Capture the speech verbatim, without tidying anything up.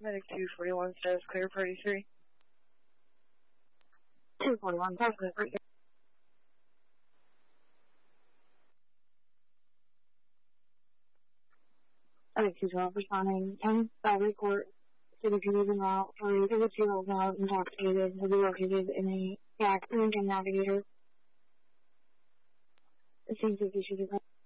Medic two forty-one says clear party three. two forty-one, perfect. Medic two twelve responding, and Battery Court, City P D's en route for a two-year-old male intoxicated will be located in a gas Lincoln Navigator. It seems like you should